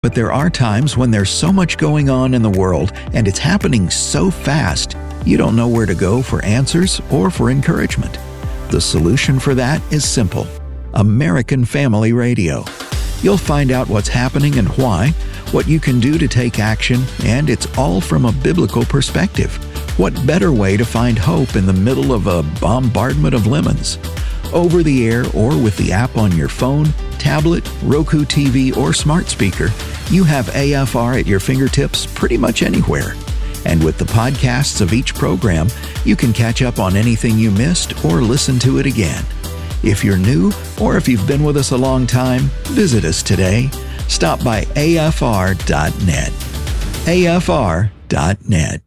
But there are times when there's so much going on in the world and it's happening so fast, you don't know where to go for answers or for encouragement. The solution for that is simple: American Family Radio. You'll find out what's happening and why, what you can do to take action, and it's all from a biblical perspective. What better way to find hope in the middle of a bombardment of lemons? Over the air or with the app on your phone, tablet, Roku TV, or smart speaker, you have AFR at your fingertips pretty much anywhere. And with the podcasts of each program, you can catch up on anything you missed or listen to it again. If you're new or if you've been with us a long time, visit us today. Stop by afr.net. afr.net.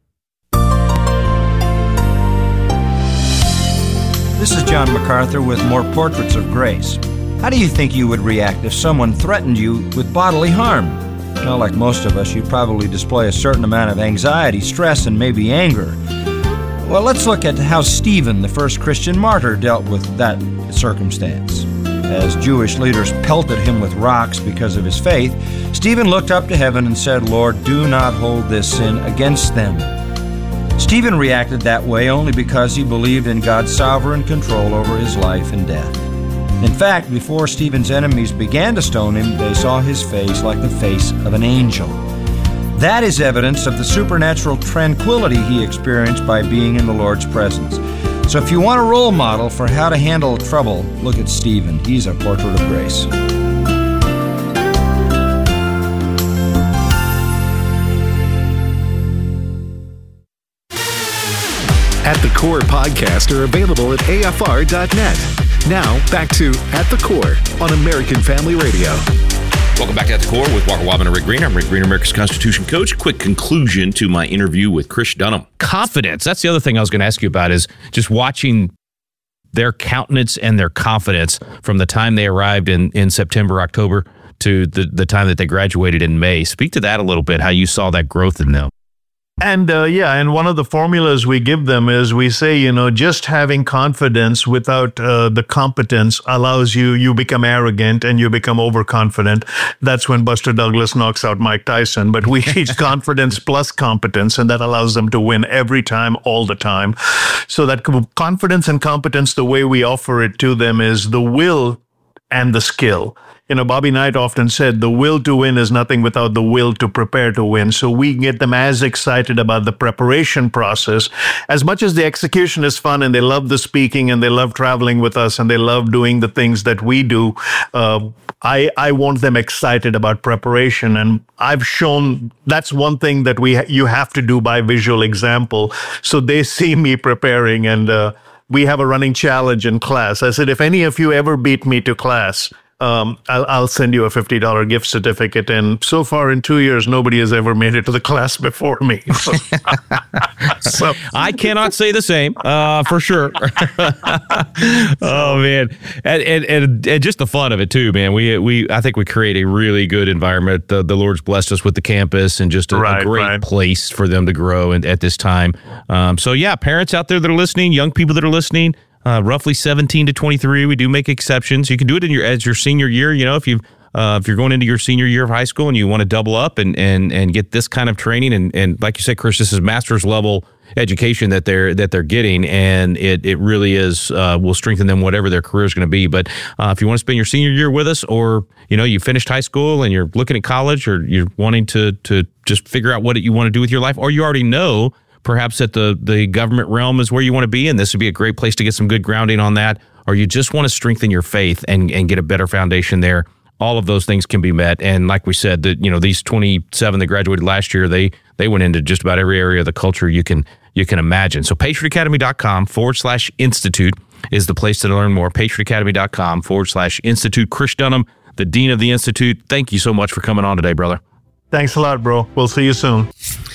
This is John MacArthur with more Portraits of Grace. How do you think you would react if someone threatened you with bodily harm? Well, like most of us, you'd probably display a certain amount of anxiety, stress, and maybe anger. Well, let's look at how Stephen, the first Christian martyr, dealt with that circumstance. As Jewish leaders pelted him with rocks because of his faith, Stephen looked up to heaven and said, "Lord, do not hold this sin against them." Stephen reacted that way only because he believed in God's sovereign control over his life and death. In fact, before Stephen's enemies began to stone him, they saw his face like the face of an angel. That is evidence of the supernatural tranquility he experienced by being in the Lord's presence. So if you want a role model for how to handle trouble, look at Stephen. He's a portrait of grace. At the Core podcasts are available at afr.net. Now, back to At the Core on American Family Radio. Welcome back to At the Core with Walker Wobben and Rick Greener. I'm Rick Greener, America's Constitution coach. Quick conclusion to my interview with Chris Dunham. Confidence. That's the other thing I was going to ask you about, is just watching their countenance and their confidence from the time they arrived in September, October, to the time that they graduated in May. Speak to that a little bit, how you saw that growth in them. And and one of the formulas we give them is we say, just having confidence without the competence allows you become arrogant and you become overconfident. That's when Buster Douglas knocks out Mike Tyson. But we teach confidence plus competence, and that allows them to win every time, all the time. So that confidence and competence, the way we offer it to them is the will and the skill. Bobby Knight often said, the will to win is nothing without the will to prepare to win. So we get them as excited about the preparation process. As much as the execution is fun and they love the speaking and they love traveling with us and they love doing the things that we do, I want them excited about preparation. And I've shown that's one thing that you have to do by visual example. So they see me preparing, and we have a running challenge in class. I said, if any of you ever beat me to class, I'll send you a $50 gift certificate. And so far in 2 years, nobody has ever made it to the class before me. So I cannot say the same, for sure. Oh man, and just the fun of it too, man. I think we create a really good environment. The Lord's blessed us with the campus and just a great place for them to grow at this time. So yeah, parents out there that are listening, young people that are listening. Roughly 17 to 23. We do make exceptions. You can do it as your senior year. If you're going into your senior year of high school and you want to double up and get this kind of training, and like you said, Chris, this is master's level education that they're getting, and it really is will strengthen them whatever their career is going to be. But if you want to spend your senior year with us, or you finished high school and you're looking at college, or you're wanting to just figure out what you want to do with your life, or you already know perhaps that the government realm is where you want to be, and this would be a great place to get some good grounding on that, or you just want to strengthen your faith and get a better foundation there, all of those things can be met. And like we said, these 27 that graduated last year, they went into just about every area of the culture you can imagine. So patriotacademy.com/institute is the place to learn more. patriotacademy.com/institute. Chris Dunham, the Dean of the Institute, thank you so much for coming on today, brother. Thanks a lot, bro. We'll see you soon.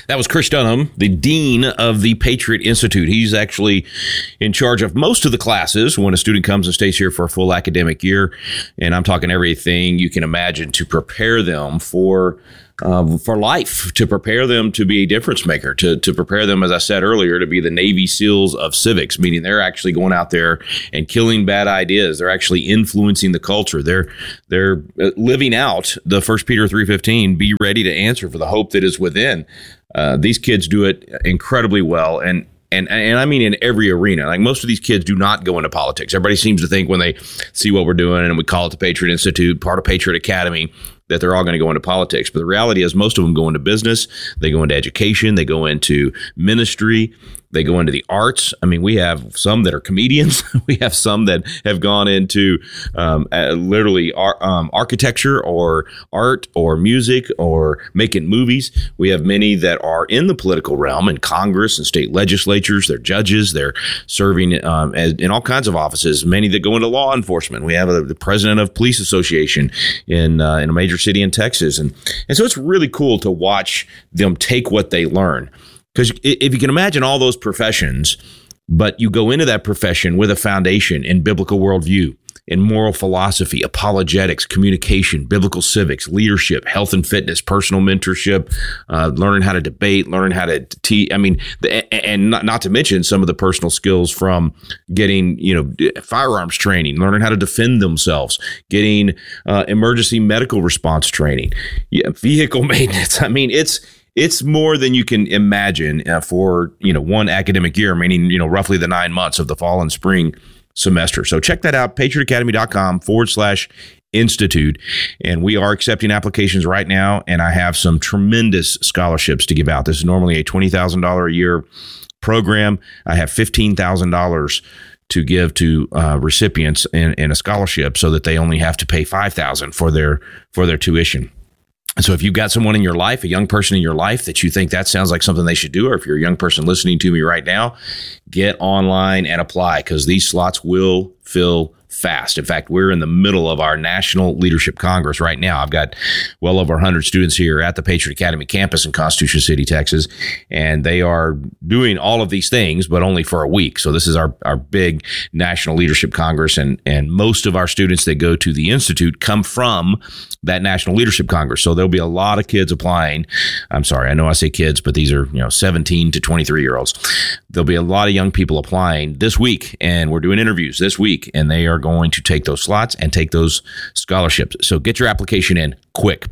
That was Chris Dunham, the dean of the Patriot Institute. He's actually in charge of most of the classes when a student comes and stays here for a full academic year. And I'm talking everything you can imagine to prepare them for life, to prepare them to be a difference maker, to prepare them, as I said earlier, to be the Navy SEALs of civics, meaning they're actually going out there and killing bad ideas. They're actually influencing the culture. They're living out the 1 Peter 3:15, be ready to answer for the hope that is within. These kids do it incredibly well. And I mean in every arena. Like most of these kids do not go into politics. Everybody seems to think when they see what we're doing and we call it the Patriot Institute, part of Patriot Academy, that they're all going to go into politics. But the reality is most of them go into business. They go into education. They go into ministry. They go into the arts. I mean, we have some that are comedians. We have some that have gone into literally architecture or art or music or making movies. We have many that are in the political realm in Congress and state legislatures. They're judges. They're serving in all kinds of offices. Many that go into law enforcement. We have the president of Police Association in a major city in Texas. And so it's really cool to watch them take what they learn. Because if you can imagine all those professions, but you go into that profession with a foundation in biblical worldview, in moral philosophy, apologetics, communication, biblical civics, leadership, health and fitness, personal mentorship, learning how to debate, learning how to teach. I mean, and not to mention some of the personal skills from getting, firearms training, learning how to defend themselves, getting emergency medical response training, vehicle maintenance. I mean, it's more than you can imagine for, one academic year, meaning, roughly the 9 months of the fall and spring semester. So check that out, patriotacademy.com/institute. And we are accepting applications right now. And I have some tremendous scholarships to give out. This is normally a $20,000 a year program. I have $15,000 to give to recipients in a scholarship so that they only have to pay $5,000 for their tuition. And so if you've got someone in your life, a young person in your life that you think that sounds like something they should do, or if you're a young person listening to me right now, get online and apply because these slots will fill fast. In fact, we're in the middle of our National Leadership Congress right now. I've got well over 100 students here at the Patriot Academy campus in Constitution City, Texas, and they are doing all of these things, but only for a week. So this is our big National Leadership Congress, and most of our students that go to the Institute come from that National Leadership Congress. So there'll be a lot of kids applying. I'm sorry, I know I say kids, but these are 17 to 23-year-olds. There'll be a lot of young people applying this week, and we're doing interviews this week, and they are going to take those slots and take those scholarships. So get your application in quick,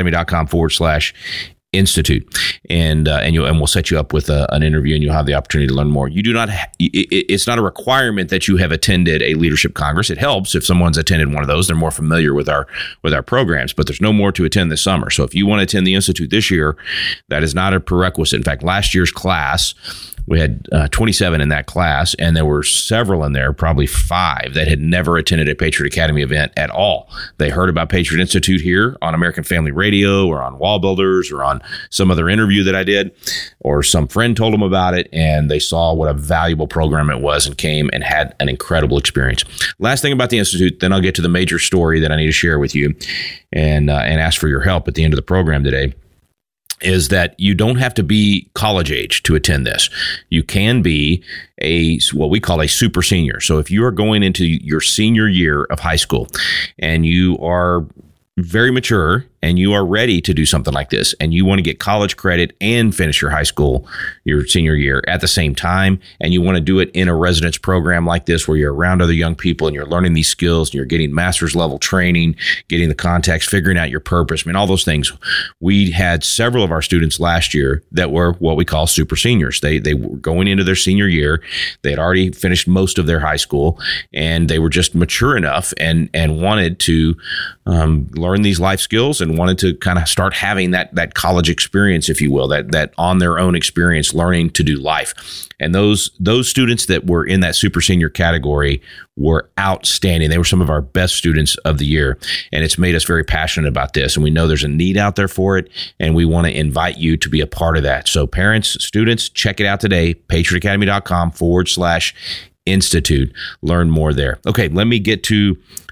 patriotacademy.com/institute, and we'll set you up with an interview, and you'll have the opportunity to learn more. You do not. It's not a requirement that you have attended a leadership congress. It helps if someone's attended one of those; they're more familiar with our programs. But there's no more to attend this summer. So if you want to attend the Institute this year, that is not a prerequisite. In fact, last year's class, we had 27 in that class, and there were several in there, probably 5, that had never attended a Patriot Academy event at all. They heard about Patriot Institute here on American Family Radio or on Wall Builders or on some other interview that I did, or some friend told them about it, and they saw what a valuable program it was and came and had an incredible experience. Last thing about the Institute, then I'll get to the major story that I need to share with you and ask for your help at the end of the program today, is that you don't have to be college age to attend this. You can be what we call a super senior. So if you are going into your senior year of high school and you are very mature and you are ready to do something like this, and you want to get college credit and finish your high school, your senior year at the same time, and you want to do it in a residence program like this where you're around other young people and you're learning these skills and you're getting master's level training, getting the context, figuring out your purpose, I mean, all those things. We had several of our students last year that were what we call super seniors. They were going into their senior year. They had already finished most of their high school, and they were just mature enough and wanted to learn these life skills and wanted to kind of start having that college experience, if you will, that on their own experience, learning to do life. And those students that were in that super senior category were outstanding. They were some of our best students of the year. And it's made us very passionate about this. And we know there's a need out there for it. And we want to invite you to be a part of that. So parents, students, check it out today, patriotacademy.com/institute. Learn more there. Okay, let me get to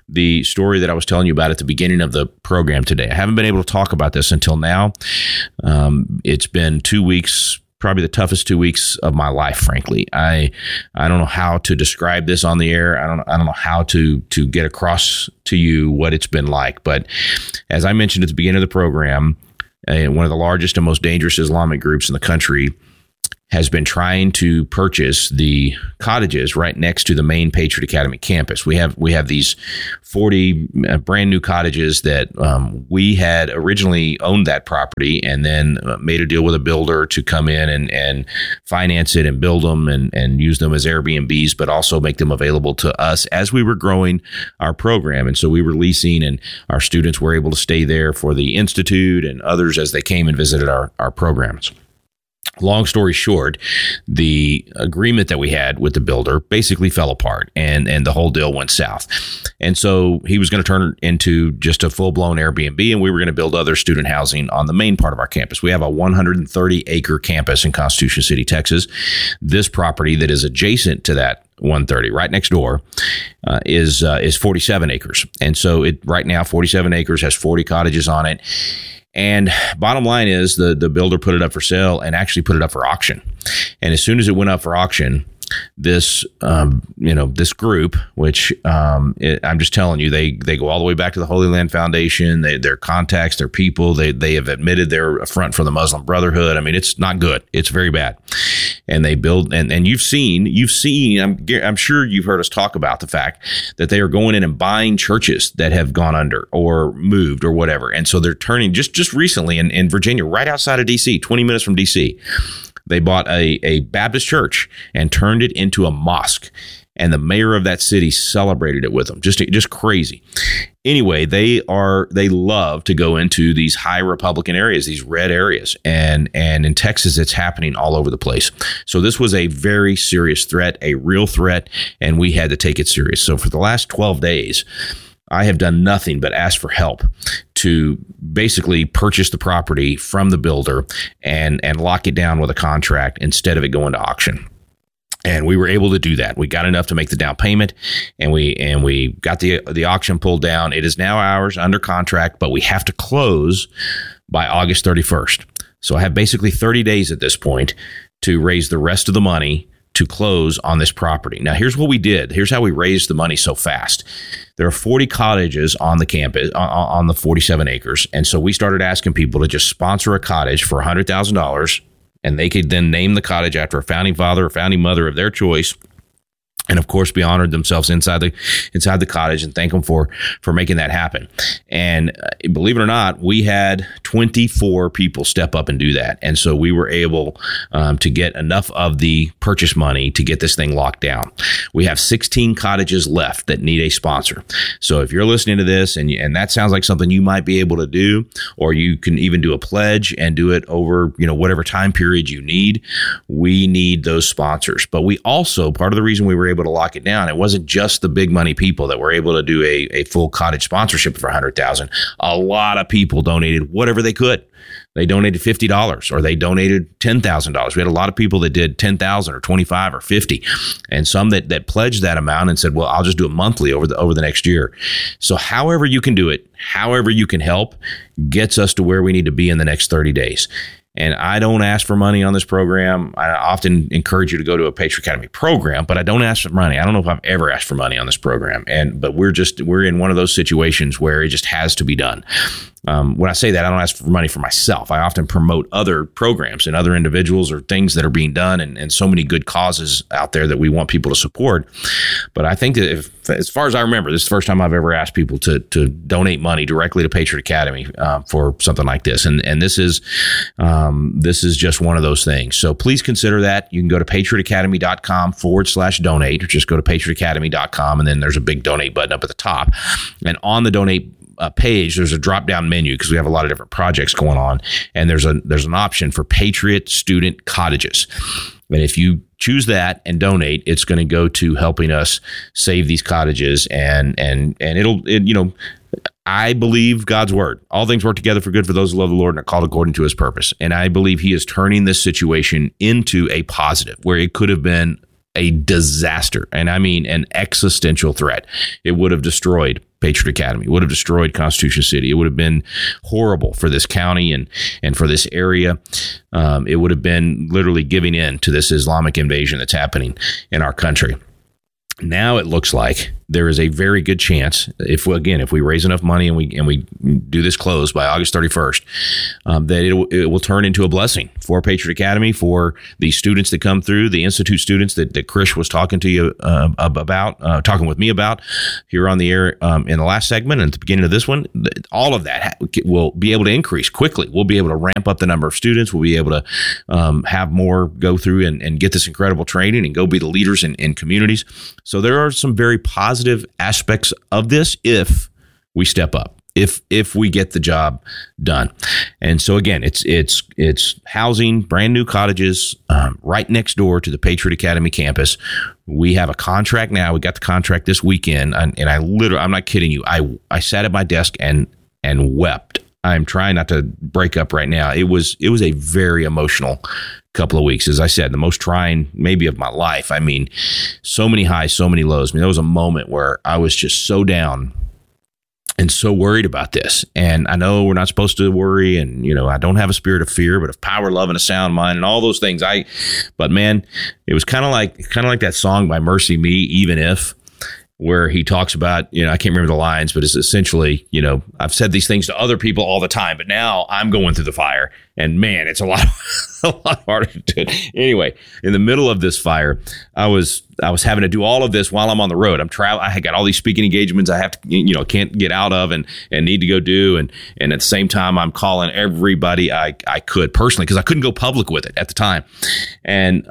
the story that I was telling you about at the beginning of the program today. I haven't been able to talk about this until now. It's been 2 weeks, probably the toughest 2 weeks of my life, frankly. I don't know how to describe this on the air. I don't know how to get across to you what it's been like. But as I mentioned at the beginning of the program, one of the largest and most dangerous Islamic groups in the country has been trying to purchase the cottages right next to the main Patriot Academy campus. We have these 40 brand new cottages that we had originally owned that property, and then made a deal with a builder to come in and finance it and build them and use them as Airbnbs, but also make them available to us as we were growing our program. And so we were leasing, and our students were able to stay there for the Institute and others as they came and visited our programs. Long story short, the agreement that we had with the builder basically fell apart, and the whole deal went south. And so he was going to turn it into just a full-blown Airbnb, and we were going to build other student housing on the main part of our campus. We have a 130-acre campus in Constitution City, Texas. This property that is adjacent to that 130, right next door, is 47 acres. And so it right now, 47 acres, has 40 cottages on it. And bottom line is the builder put it up for sale and actually put it up for auction. And as soon as it went up for auction, this this group, which I'm just telling you, they go all the way back to the Holy Land Foundation. Their contacts, their people, they have admitted they're a front for the Muslim Brotherhood. I mean, it's not good. It's very bad. And they build, and you've seen. I'm sure you've heard us talk about the fact that they are going in and buying churches that have gone under or moved or whatever. And so they're turning just recently in Virginia, right outside of D.C., 20 minutes from D.C., they bought a Baptist church and turned it into a mosque. And the mayor of that city celebrated it with them. Just crazy. Anyway, they love to go into these high Republican areas, these red areas. And in Texas, it's happening all over the place. So this was a very serious threat, a real threat, and we had to take it serious. So for the last 12 days, I have done nothing but ask for help to basically purchase the property from the builder and lock it down with a contract instead of it going to auction. And we were able to do that. We got enough to make the down payment, and we got the auction pulled down. It is now ours under contract, but we have to close by August 31st. So I have basically 30 days at this point to raise the rest of the money to close on this property. Now, here's what we did. Here's how we raised the money so fast. There are 40 cottages on the campus, on the 47 acres. And so we started asking people to just sponsor a cottage for $100,000, and they could then name the cottage after a founding father or founding mother of their choice. And of course, be honored themselves inside the cottage and thank them for making that happen. And believe it or not, we had 24 people step up and do that. And so we were able to get enough of the purchase money to get this thing locked down. We have 16 cottages left that need a sponsor. So if you're listening to this and that sounds like something you might be able to do, or you can even do a pledge and do it over, whatever time period you need, we need those sponsors. But we also, part of the reason we were able to lock it down, it wasn't just the big money people that were able to do a full cottage sponsorship for $100,000. A lot of people donated whatever they could. They donated $50 or they donated $10,000. We had a lot of people that did $10,000 or $25,000 or $50,000, and some that pledged that amount and said, well, I'll just do it monthly over the next year. So however you can do it, however you can help, gets us to where we need to be in the next 30 days. And I don't ask for money on this program. I often encourage you to go to a Patriot Academy program, but I don't ask for money. I don't know if I've ever asked for money on this program. But we're in one of those situations where it just has to be done. When I say that, I don't ask for money for myself. I often promote other programs and other individuals or things that are being done, and so many good causes out there that we want people to support. But I think that as far as I remember, this is the first time I've ever asked people to donate money directly to Patriot Academy for something like this. And this is just one of those things. So please consider that. You can go to patriotacademy.com/donate, or just go to patriotacademy.com, and then there's a big donate button up at the top. And on the donate page, there's a drop-down menu because we have a lot of different projects going on, and there's an option for Patriot Student Cottages. And if you choose that and donate, it's going to go to helping us save these cottages, and I believe God's word. All things work together for good for those who love the Lord and are called according to his purpose. And I believe he is turning this situation into a positive where it could have been a disaster. And I mean an existential threat. It would have destroyed Patriot Academy. It would have destroyed Constitution City. It would have been horrible for this county and for this area. It would have been literally giving in to this Islamic invasion that's happening in our country. Now it looks like there is a very good chance, if we raise enough money and we do this close by August 31st, that it will turn into a blessing for Patriot Academy, for the students that come through, the Institute students that Chris was talking to you talking with me about here on the air in the last segment and at the beginning of this one. All of that will be able to increase quickly. We'll be able to ramp up the number of students. We'll be able to have more go through and get this incredible training and go be the leaders in communities. So there are some very positive aspects of this if we step up, if we get the job done. And so again, it's housing, brand new cottages right next door to the Patriot Academy campus. We have a contract now. We got the contract this weekend, and I'm not kidding you. I sat at my desk and wept. I'm trying not to break up right now. It was a very emotional couple of weeks. As I said, the most trying maybe of my life. I mean, so many highs, so many lows. I mean, there was a moment where I was just so down and so worried about this. And I know we're not supposed to worry, and I don't have a spirit of fear, but of power, love, and a sound mind, and all those things. But man, it was kind of like that song by Mercy Me, Even If, where he talks about, I can't remember the lines, but it's essentially, I've said these things to other people all the time, but now I'm going through the fire, and man, it's a lot harder to do it. Anyway, in the middle of this fire, I was having to do all of this while I'm on the road. I'm traveling. I got all these speaking engagements I have to, can't get out of and need to go do. And at the same time, I'm calling everybody I could personally, because I couldn't go public with it at the time. And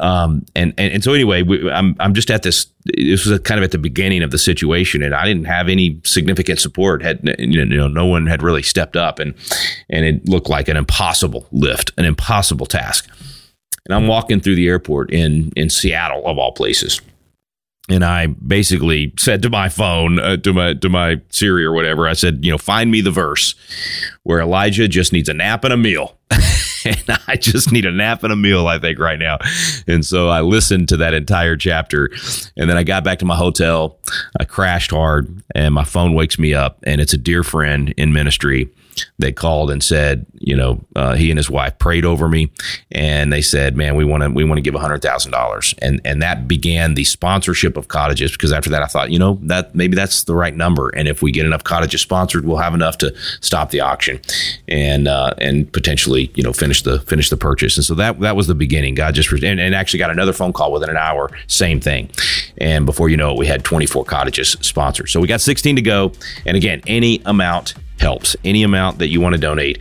so anyway, I'm just at this. This was kind of at the beginning of the situation, and I didn't have any significant support. No one had really stepped up, and it looked like an impossible lift, an impossible task. And I'm walking through the airport in Seattle, of all places. And I basically said to my phone, to my Siri or whatever, I said, find me the verse where Elijah just needs a nap and a meal. And I just need a nap and a meal, I think, right now. And so I listened to that entire chapter. And then I got back to my hotel. I crashed hard, and my phone wakes me up. And it's a dear friend in ministry that called and said, he and his wife prayed over me, and they said, man, we want to give $100,000. And that began the sponsorship of cottages, because after that I thought, that maybe that's the right number. And if we get enough cottages sponsored, we'll have enough to stop the auction and potentially, finish the purchase. And so that was the beginning. God just, and actually got another phone call within an hour, same thing. And before you know it, we had 24 cottages sponsored. So we got 16 to go. And again, any amount helps. Any amount that you want to donate,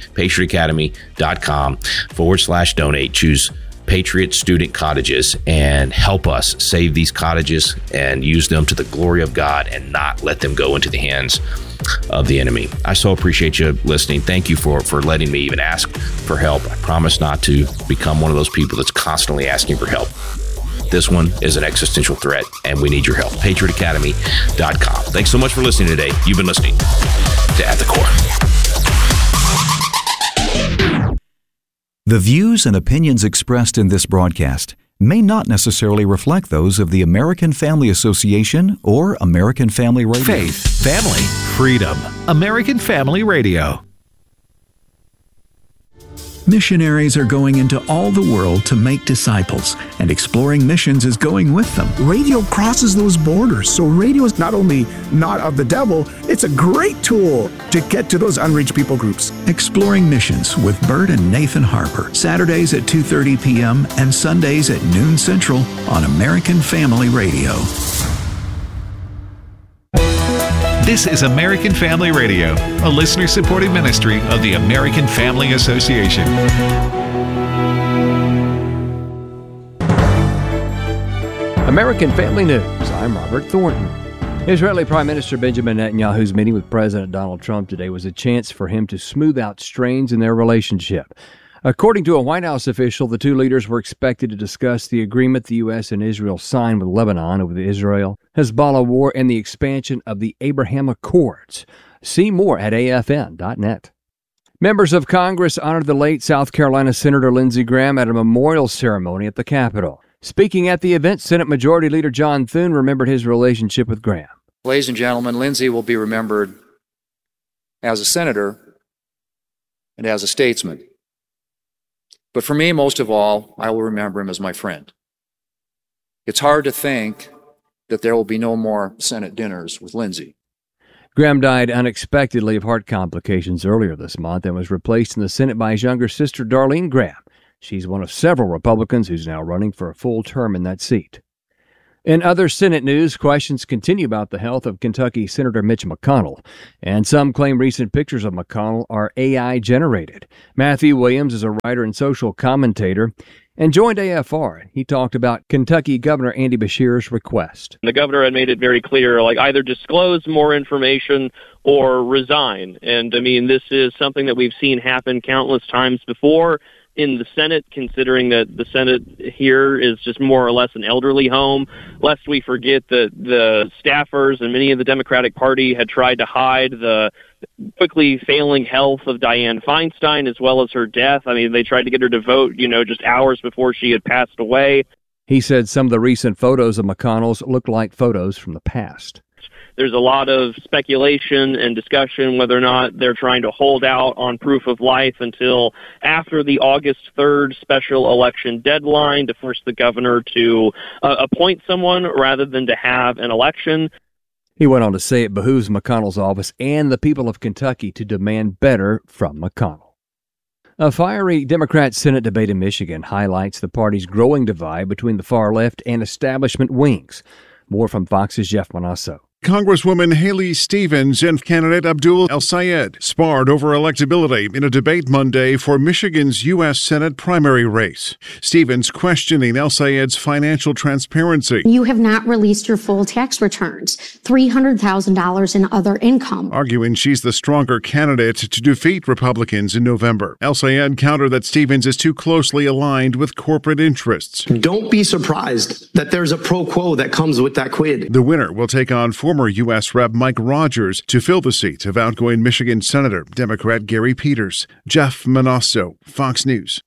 patriotacademy.com/donate. Choose Patriot Student Cottages and help us save these cottages and use them to the glory of God and not let them go into the hands of the enemy. I so appreciate you listening. Thank you for letting me even ask for help. I promise not to become one of those people that's constantly asking for help. This one is an existential threat, and we need your help. patriotacademy.com. Thanks so much for listening today. You've been listening to At the Core. The views and opinions expressed in this broadcast may not necessarily reflect those of the American Family Association or American Family Radio. Faith, family, freedom. American Family Radio. Missionaries are going into all the world to make disciples, and Exploring Missions is going with them. Radio crosses those borders, so radio is not only not of the devil, it's a great tool to get to those unreached people groups. Exploring Missions with Bert and Nathan Harper, Saturdays at 2:30 p.m. and Sundays at noon Central on American Family Radio. This is American Family Radio, a listener-supported ministry of the American Family Association. American Family News. I'm Robert Thornton. Israeli Prime Minister Benjamin Netanyahu's meeting with President Donald Trump today was a chance for him to smooth out strains in their relationship. According to a White House official, the two leaders were expected to discuss the agreement the U.S. and Israel signed with Lebanon over the Israel-Hezbollah war and the expansion of the Abraham Accords. See more at afn.net. Members of Congress honored the late South Carolina Senator Lindsey Graham at a memorial ceremony at the Capitol. Speaking at the event, Senate Majority Leader John Thune remembered his relationship with Graham. Ladies and gentlemen, Lindsey will be remembered as a senator, and as a statesman. But for me, most of all, I will remember him as my friend. It's hard to think that there will be no more Senate dinners with Lindsey. Graham died unexpectedly of heart complications earlier this month and was replaced in the Senate by his younger sister, Darlene Graham. She's one of several Republicans who's now running for a full term in that seat. In other Senate news, questions continue about the health of Kentucky Senator Mitch McConnell, and some claim recent pictures of McConnell are AI generated. Matthew Williams is a writer and social commentator and joined AFR. He talked about Kentucky Governor Andy Beshear's request. The governor had made it very clear, either disclose more information or resign. And I mean, this is something that we've seen happen countless times before in the Senate, considering that the Senate here is just more or less an elderly home, lest we forget that the staffers and many of the Democratic Party had tried to hide the quickly failing health of Dianne Feinstein as well as her death. I mean, they tried to get her to vote, just hours before she had passed away. He said some of the recent photos of McConnell's look like photos from the past. There's a lot of speculation and discussion whether or not they're trying to hold out on proof of life until after the August 3rd special election deadline to force the governor to appoint someone rather than to have an election. He went on to say it behooves McConnell's office and the people of Kentucky to demand better from McConnell. A fiery Democrat Senate debate in Michigan highlights the party's growing divide between the far left and establishment wings. More from Fox's Jeff Manasso. Congresswoman Haley Stevens and candidate Abdul El-Sayed sparred over electability in a debate Monday for Michigan's U.S. Senate primary race. Stevens questioning El-Sayed's financial transparency. You have not released your full tax returns, $300,000 in other income. Arguing she's the stronger candidate to defeat Republicans in November. El-Sayed countered that Stevens is too closely aligned with corporate interests. Don't be surprised that there's a pro quo that comes with that quid. The winner will take on former U.S. Rep. Mike Rogers to fill the seat of outgoing Michigan Senator, Democrat Gary Peters. Jeff Manasso, Fox News.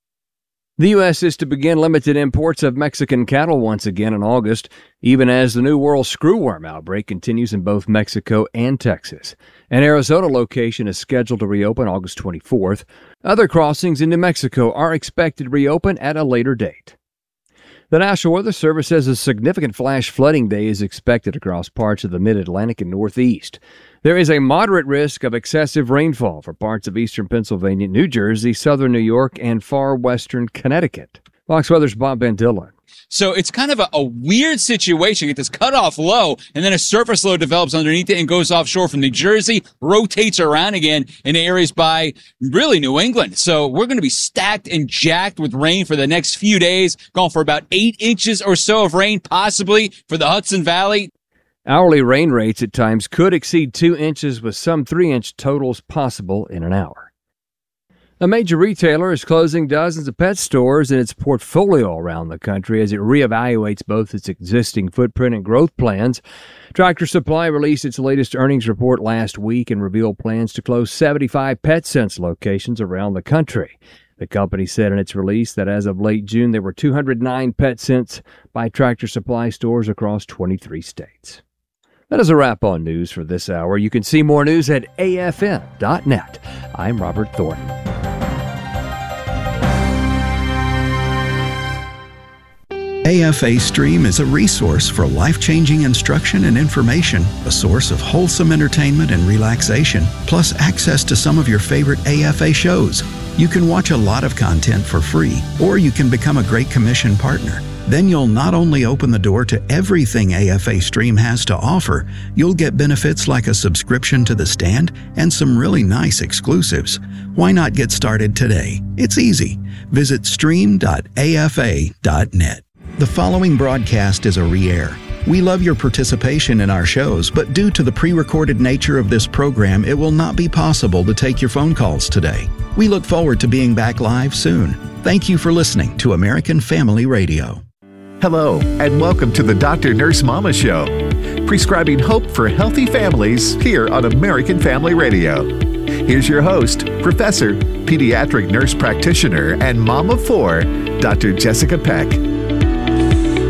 The U.S. is to begin limited imports of Mexican cattle once again in August, even as the New World screwworm outbreak continues in both Mexico and Texas. An Arizona location is scheduled to reopen August 24th. Other crossings in New Mexico are expected to reopen at a later date. The National Weather Service says a significant flash flooding day is expected across parts of the Mid-Atlantic and Northeast. There is a moderate risk of excessive rainfall for parts of eastern Pennsylvania, New Jersey, southern New York, and far western Connecticut. Fox Weather's Bob Bandilla. So it's kind of a weird situation. You get this cutoff low, and then a surface low develops underneath it and goes offshore from New Jersey, rotates around again in areas by really New England. So we're going to be stacked and jacked with rain for the next few days, going for about 8 inches or so of rain, possibly for the Hudson Valley. Hourly rain rates at times could exceed 2 inches, with some 3-inch totals possible in an hour. A major retailer is closing dozens of pet stores in its portfolio around the country as it reevaluates both its existing footprint and growth plans. Tractor Supply released its latest earnings report last week and revealed plans to close 75 PetSense locations around the country. The company said in its release that as of late June, there were 209 PetSense by Tractor Supply stores across 23 states. That is a wrap on news for this hour. You can see more news at afn.net. I'm Robert Thornton. AFA Stream is a resource for life-changing instruction and information, a source of wholesome entertainment and relaxation, plus access to some of your favorite AFA shows. You can watch a lot of content for free, or you can become a Great Commission partner. Then you'll not only open the door to everything AFA Stream has to offer, you'll get benefits like a subscription to The Stand and some really nice exclusives. Why not get started today? It's easy. Visit stream.afa.net. The following broadcast is a re-air. We love your participation in our shows, but due to the pre-recorded nature of this program, it will not be possible to take your phone calls today. We look forward to being back live soon. Thank you for listening to American Family Radio. Hello, and welcome to the Dr. Nurse Mama Show, prescribing hope for healthy families here on American Family Radio. Here's your host, Professor, Pediatric Nurse Practitioner, and Mom of 4, Dr. Jessica Peck.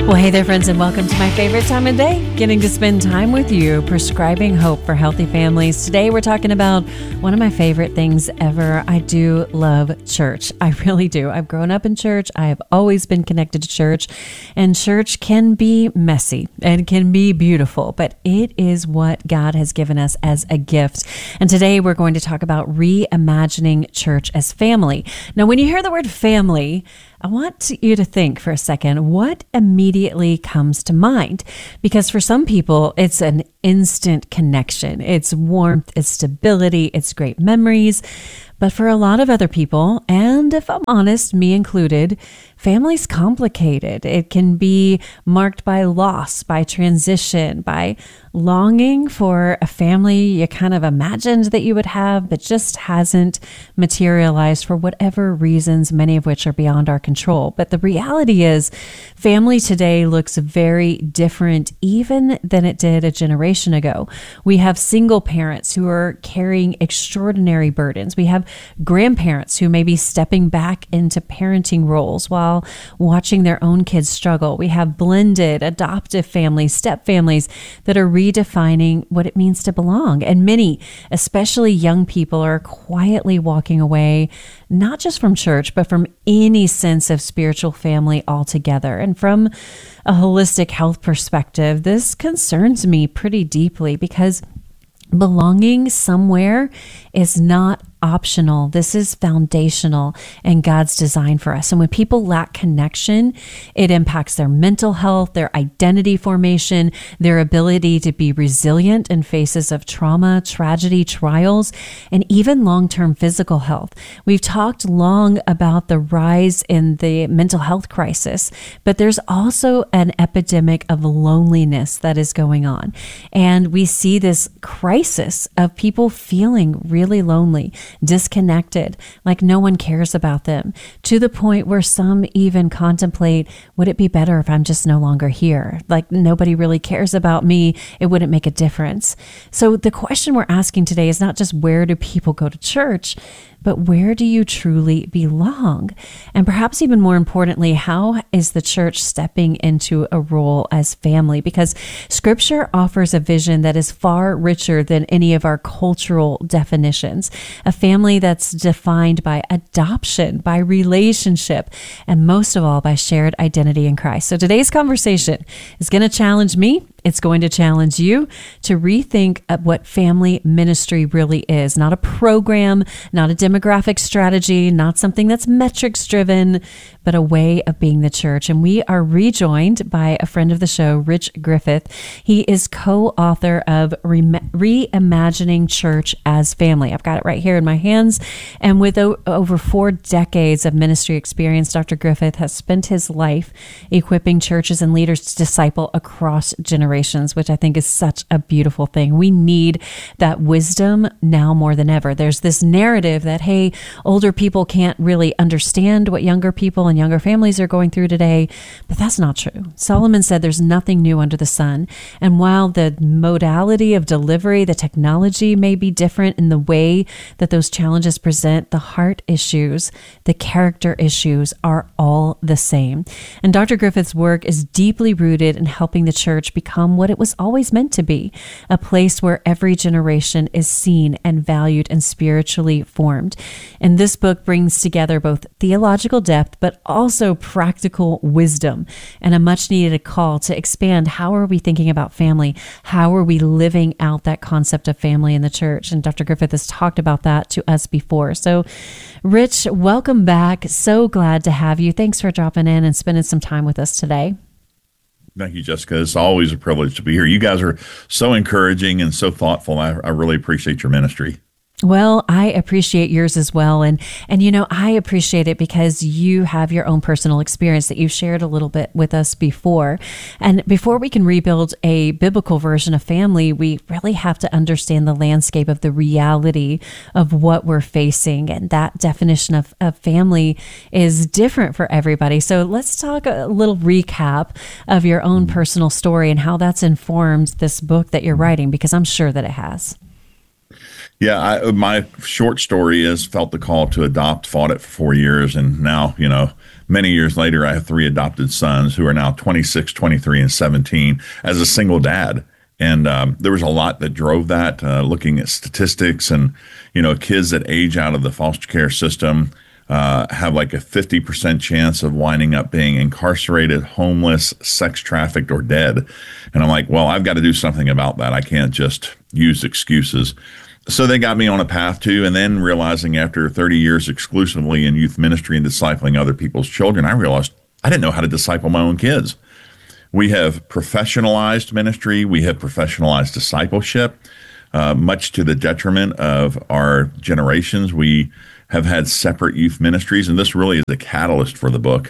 Well, hey there, friends, and welcome to my favorite time of day, getting to spend time with you, prescribing hope for healthy families. Today, we're talking about one of my favorite things ever. I do love church. I really do. I've grown up in church. I have always been connected to church, and church can be messy and can be beautiful, but it is what God has given us as a gift. And today, we're going to talk about reimagining church as family. Now, when you hear the word family, I want you to think for a second, what immediately comes to mind? Because for some people, it's an instant connection. It's warmth, it's stability, it's great memories. But for a lot of other people, and if I'm honest, me included, family's complicated. It can be marked by loss, by transition, by longing for a family you kind of imagined that you would have, but just hasn't materialized for whatever reasons, many of which are beyond our control. But the reality is, family today looks very different even than it did a generation ago. We have single parents who are carrying extraordinary burdens. We have grandparents who may be stepping back into parenting roles while watching their own kids struggle. We have blended adoptive families, step families that are redefining what it means to belong. And many, especially young people, are quietly walking away, not just from church, but from any sense of spiritual family altogether. And from a holistic health perspective, this concerns me pretty deeply because belonging somewhere is not optional. This is foundational in God's design for us. And when people lack connection, it impacts their mental health, their identity formation, their ability to be resilient in faces of trauma, tragedy, trials, and even long-term physical health. We've talked long about the rise in the mental health crisis, but there's also an epidemic of loneliness that is going on. And we see this crisis of people feeling really lonely, disconnected, like no one cares about them, to the point where some even contemplate, would it be better if I'm just no longer here? Like nobody really cares about me. It wouldn't make a difference. So the question we're asking today is not just where do people go to church, but where do you truly belong? And perhaps even more importantly, how is the church stepping into a role as family? Because Scripture offers a vision that is far richer than any of our cultural definitions. A family that's defined by adoption, by relationship, and most of all, by shared identity in Christ. So today's conversation is going to challenge me. It's going to challenge you to rethink what family ministry really is. Not a program, not a demographic strategy, not something that's metrics driven, but a way of being the church. And we are rejoined by a friend of the show, Rich Griffith. He is co-author of Reimagining Church as Family. I've got it right here in my hands. And with over 4 decades of ministry experience, Dr. Griffith has spent his life equipping churches and leaders to disciple across generations, which I think is such a beautiful thing. We need that wisdom now more than ever. There's this narrative that, hey, older people can't really understand what younger people and younger families are going through today, but that's not true. Solomon said there's nothing new under the sun. And while the modality of delivery, the technology may be different in the way that those challenges present, the heart issues, the character issues are all the same. And Dr. Griffith's work is deeply rooted in helping the church become what it was always meant to be, a place where every generation is seen and valued and spiritually formed. And this book brings together both theological depth, but also practical wisdom and a much needed call to expand. How are we thinking about family? How are we living out that concept of family in the church? And Dr. Griffith has talked about that to us before. So, Rich, welcome back. So glad to have you. Thanks for dropping in and spending some time with us today. Thank you, Jessica. It's always a privilege to be here. You guys are so encouraging and so thoughtful. I really appreciate your ministry. Well, I appreciate yours as well. And you know, I appreciate it because you have your own personal experience that you've shared a little bit with us before. And before we can rebuild a biblical version of family, we really have to understand the landscape of the reality of what we're facing. And that definition of family is different for everybody. So let's talk a little recap of your own personal story and how that's informed this book that you're writing, because I'm sure that it has. Yeah, my short story is felt the call to adopt, fought it for 4 years, and now, many years later, I have 3 adopted sons who are now 26, 23, and 17 as a single dad. And there was a lot that drove that, looking at statistics and, kids that age out of the foster care system have like a 50% chance of winding up being incarcerated, homeless, sex trafficked, or dead. And I'm like, well, I've got to do something about that. I can't just use excuses. So they got me on a path to, and then realizing after 30 years exclusively in youth ministry and discipling other people's children, I realized I didn't know how to disciple my own kids. We have professionalized ministry. We have professionalized discipleship, much to the detriment of our generations. We have had separate youth ministries, and this really is a catalyst for the book.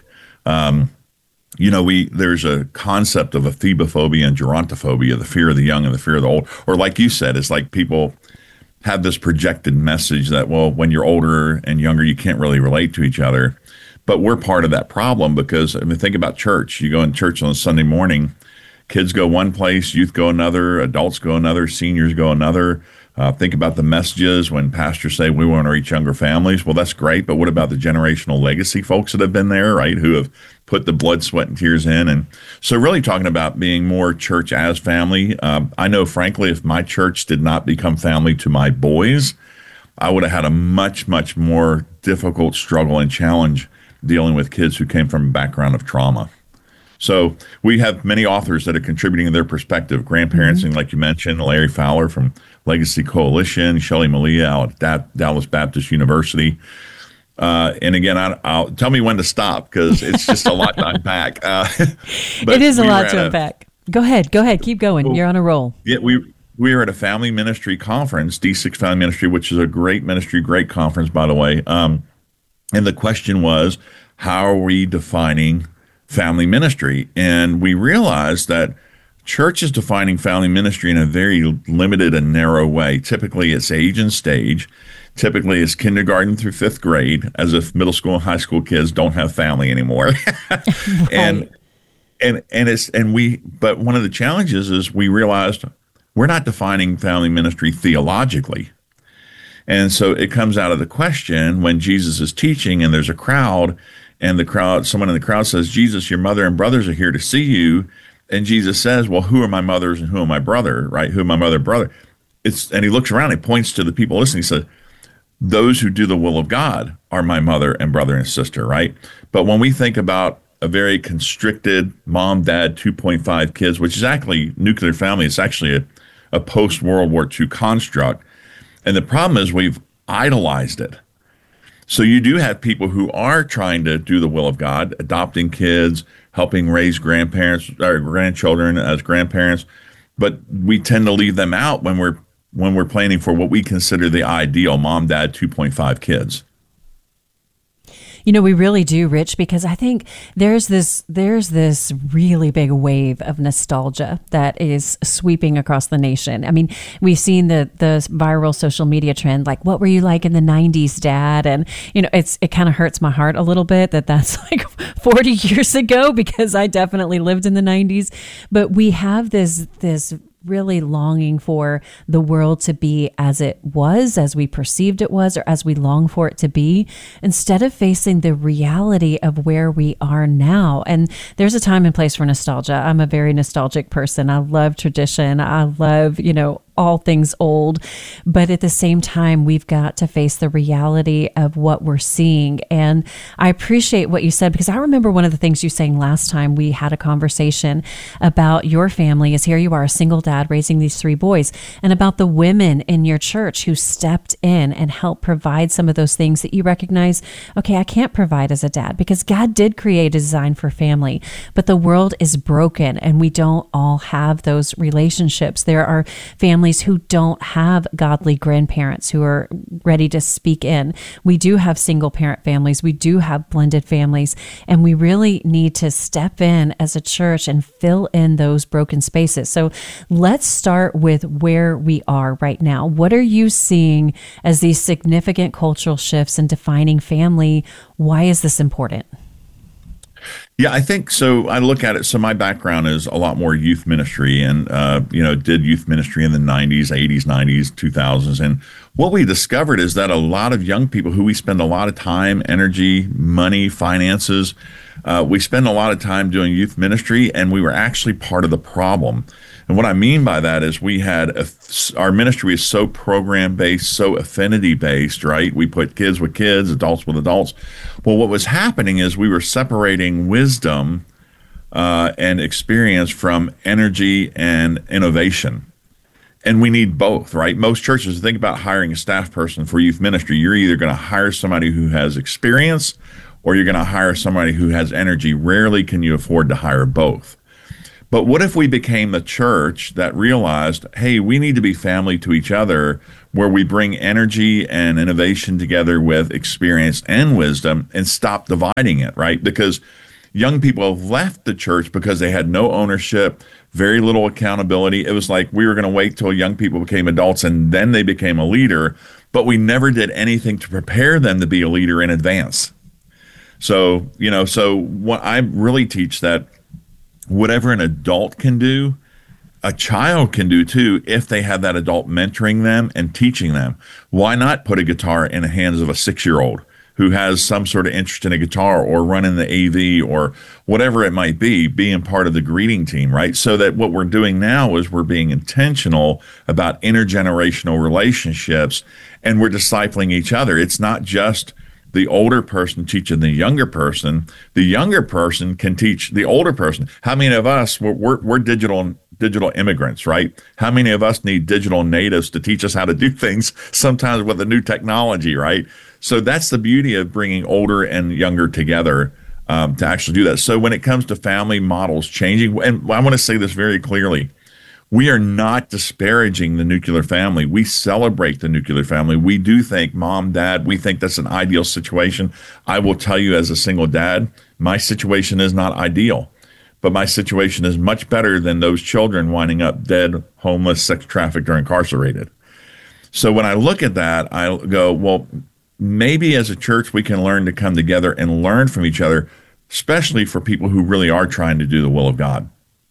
There's a concept of ephebophobia and gerontophobia, the fear of the young and the fear of the old. Or like you said, it's like people have this projected message that, well, when you're older and younger, you can't really relate to each other. But we're part of that problem because, think about church. You go in church on a Sunday morning, kids go one place, youth go another, adults go another, seniors go another. Think about the messages when pastors say we want to reach younger families. Well, that's great, but what about the generational legacy folks that have been there, right, who have put the blood, sweat, and tears in? And so really talking about being more church as family. I know, frankly, if my church did not become family to my boys, I would have had a much, much more difficult struggle and challenge dealing with kids who came from a background of trauma. So we have many authors that are contributing their perspective. Grandparents, like you mentioned, Larry Fowler from Legacy Coalition, Shelley Malia out at Dallas Baptist University. And again, I'll tell me when to stop because it's just a lot to unpack. It is a lot to unpack. Go ahead. Keep going. You're on a roll. Yeah, we were at a family ministry conference, D6 Family Ministry, which is a great ministry, great conference, by the way. And the question was, how are we defining family ministry? And we realized that church is defining family ministry in a very limited and narrow way. Typically, it's age and stage. Typically, it's kindergarten through 5th grade, as if middle school and high school kids don't have family anymore. Right. But one of the challenges is we realized we're not defining family ministry theologically. And so it comes out of the question when Jesus is teaching and there's a crowd, and someone in the crowd says, Jesus, your mother and brothers are here to see you. And Jesus says, well, who are my mothers and who are my brother, right? Who are my mother and brother? And he looks around, he points to the people listening. He says, those who do the will of God are my mother and brother and sister, right? But when we think about a very constricted mom, dad, 2.5 kids, which is actually nuclear family, it's actually a post-World War II construct. And the problem is we've idolized it. So you do have people who are trying to do the will of God, adopting kids, helping raise grandparents or grandchildren as grandparents, but we tend to leave them out when we're planning for what we consider the ideal mom, dad, 2.5 kids. We really do, Rich, because I think there's this really big wave of nostalgia that is sweeping across the nation. I mean, we've seen the viral social media trend, like, what were you like in the 90s, Dad? And, it kind of hurts my heart a little bit that's like 40 years ago, because I definitely lived in the 90s. But we have this really longing for the world to be as it was, as we perceived it was, or as we long for it to be, instead of facing the reality of where we are now. And there's a time and place for nostalgia. I'm a very nostalgic person. I love tradition. I love, all things old. But at the same time, we've got to face the reality of what we're seeing. And I appreciate what you said, because I remember one of the things you saying last time we had a conversation about your family is here you are, a single dad raising these 3 boys, and about the women in your church who stepped in and helped provide some of those things that you recognize, okay, I can't provide as a dad, because God did create a design for family, but the world is broken and we don't all have those relationships. There are families who don't have godly grandparents who are ready to speak in. We do have single parent families. We do have blended families. And we really need to step in as a church and fill in those broken spaces. So let's start with where we are right now. What are you seeing as these significant cultural shifts in defining family? Why is this important? Yeah, I think so. I look at it. So my background is a lot more youth ministry and, did youth ministry in the 90s, 80s, 90s, 2000s. And what we discovered is that a lot of young people who we spend a lot of time, energy, money, finances, we spend a lot of time doing youth ministry, and we were actually part of the problem. And what I mean by that is we had our ministry is so program based, so affinity based, right? We put kids with kids, adults with adults. Well, what was happening is we were separating wisdom and experience from energy and innovation. And we need both, right? Most churches, think about hiring a staff person for youth ministry. You're either going to hire somebody who has experience or you're going to hire somebody who has energy. Rarely can you afford to hire both. But what if we became the church that realized, hey, we need to be family to each other, where we bring energy and innovation together with experience and wisdom and stop dividing it, right? Because young people have left the church because they had no ownership, very little accountability. It was like we were going to wait till young people became adults and then they became a leader, but we never did anything to prepare them to be a leader in advance. So what I really teach that whatever an adult can do, a child can do too, if they have that adult mentoring them and teaching them. Why not put a guitar in the hands of a 6-year-old who has some sort of interest in a guitar or running the AV or whatever it might be, being part of the greeting team, right? So that what we're doing now is we're being intentional about intergenerational relationships, and we're discipling each other. It's not just the older person teaching the younger person. The younger person can teach the older person. How many of us, we're digital immigrants, right? How many of us need digital natives to teach us how to do things, sometimes with the new technology, right? So that's the beauty of bringing older and younger together to actually do that. So when it comes to family models changing, and I want to say this very clearly, we are not disparaging the nuclear family. We celebrate the nuclear family. We do think mom, dad, we think that's an ideal situation. I will tell you, as a single dad, my situation is not ideal, but my situation is much better than those children winding up dead, homeless, sex trafficked, or incarcerated. So when I look at that, I go, well, maybe as a church we can learn to come together and learn from each other, especially for people who really are trying to do the will of God.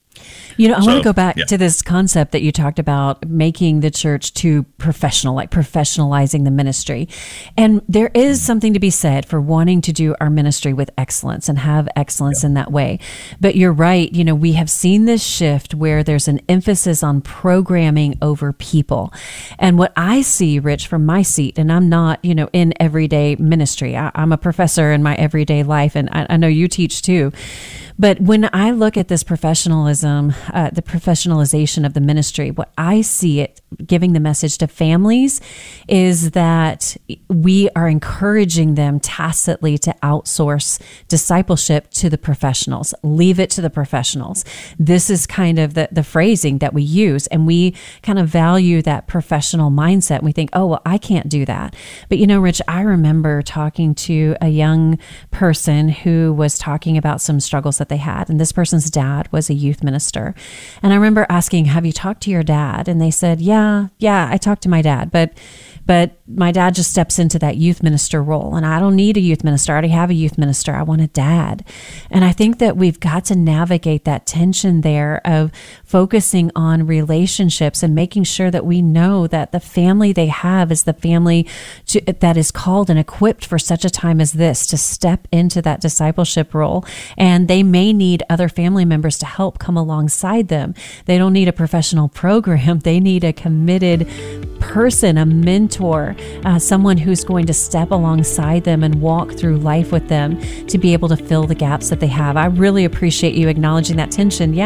I want to go back to this concept that you talked about, making the church too professional, like professionalizing the ministry. And there is something to be said for wanting to do our ministry with excellence and have excellence in that way. But you're right. We have seen this shift where there's an emphasis on programming over people. And what I see, Rich, from my seat, and I'm not, in everyday ministry, I'm a professor in my everyday life, and I know you teach too. But when I look at this professionalism, the professionalization of the ministry, what I see it giving the message to families is that we are encouraging them tacitly to outsource discipleship to the professionals, leave it to the professionals. This is kind of the phrasing that we use, and we kind of value that professional mindset. We think, oh, well, I can't do that. But Rich, I remember talking to a young person who was talking about some struggles that they had, and this person's dad was a youth minister. And I remember asking, have you talked to your dad? And they said, yeah, I talked to my dad, but my dad just steps into that youth minister role, and I don't need a youth minister. I already have a youth minister. I want a dad. And I think that we've got to navigate that tension there of focusing on relationships and making sure that we know that the family they have is the family that is called and equipped for such a time as this to step into that discipleship role. And they may need other family members to help come alongside them. They don't need a professional program. They need a committed person, a mentor, someone who's going to step alongside them and walk through life with them to be able to fill the gaps that they have. I really appreciate you acknowledging that tension.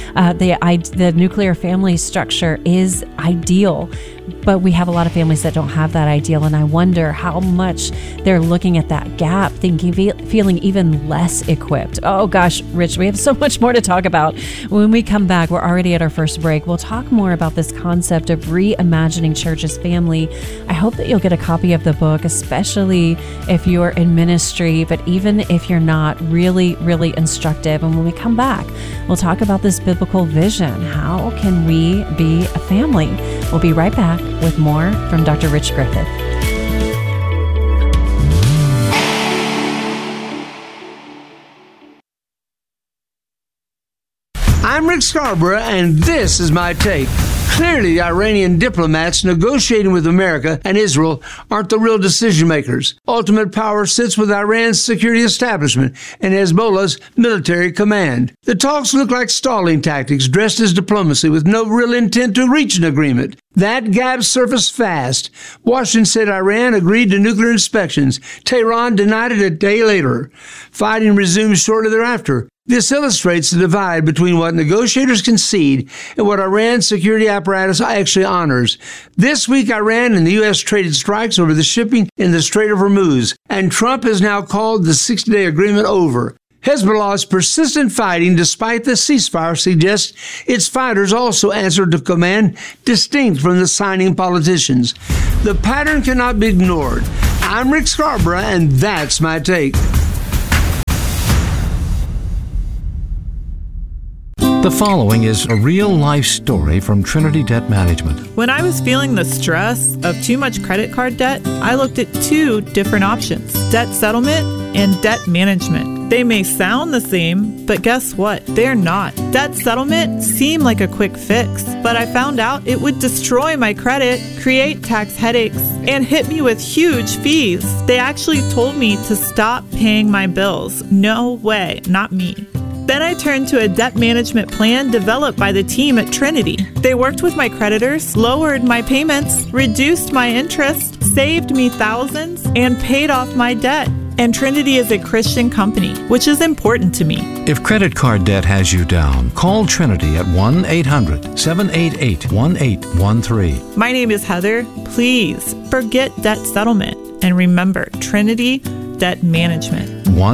The nuclear family structure is ideal, but we have a lot of families that don't have that ideal, and I wonder how much they're looking at that gap, feeling even less equipped. Oh gosh, Rich, we have so much more to talk about. When we come back, we're already at our first break. We'll talk more about this concept of reimagining church as family. I hope that you'll get a copy of the book, especially if you're in ministry, but even if you're not, really, really instructive. And when we come back, we'll talk about this biblical vision. How can we be a family? We'll be right back with more from Dr. Rich Griffith. I'm Rick Scarborough, and this is my take. Clearly, the Iranian diplomats negotiating with America and Israel aren't the real decision makers. Ultimate power sits with Iran's security establishment and Hezbollah's military command. The talks look like stalling tactics dressed as diplomacy with no real intent to reach an agreement. That gap surfaced fast. Washington said Iran agreed to nuclear inspections. Tehran denied it a day later. Fighting resumed shortly thereafter. This illustrates the divide between what negotiators concede and what Iran's security apparatus actually honors. This week, Iran and the U.S. traded strikes over the shipping in the Strait of Hormuz, and Trump has now called the 60-day agreement over. Hezbollah's persistent fighting, despite the ceasefire, suggests its fighters also answered to command distinct from the signing politicians. The pattern cannot be ignored. I'm Rick Scarborough, and that's my take. The following is a real-life story from Trinity Debt Management. When I was feeling the stress of too much credit card debt, I looked at two different options: debt settlement and debt management. They may sound the same, but guess what? They're not. Debt settlement seemed like a quick fix, but I found out it would destroy my credit, create tax headaches, and hit me with huge fees. They actually told me to stop paying my bills. No way, not me. Then I turned to a debt management plan developed by the team at Trinity. They worked with my creditors, lowered my payments, reduced my interest, saved me thousands, and paid off my debt. And Trinity is a Christian company, which is important to me. If credit card debt has you down, call Trinity at 1-800-788-1813. My name is Heather. Please forget debt settlement and remember Trinity Debt Management.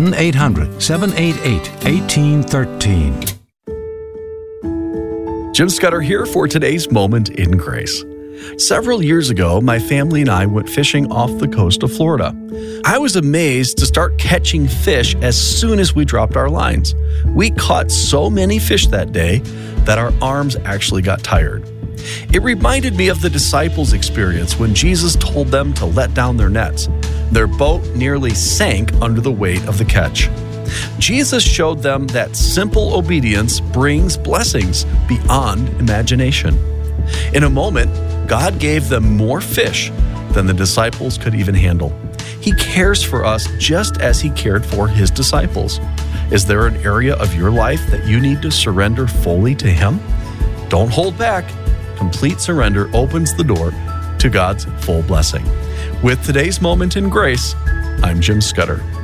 1-800-788-1813. Jim Scudder here for today's Moment in Grace. Several years ago, my family and I went fishing off the coast of Florida. I was amazed to start catching fish as soon as we dropped our lines. We caught so many fish that day that our arms actually got tired. It reminded me of the disciples' experience when Jesus told them to let down their nets. Their boat nearly sank under the weight of the catch. Jesus showed them that simple obedience brings blessings beyond imagination. In a moment, God gave them more fish than the disciples could even handle. He cares for us just as He cared for His disciples. Is there an area of your life that you need to surrender fully to Him? Don't hold back. Complete surrender opens the door to God's full blessing. With today's Moment in Grace, I'm Jim Scudder.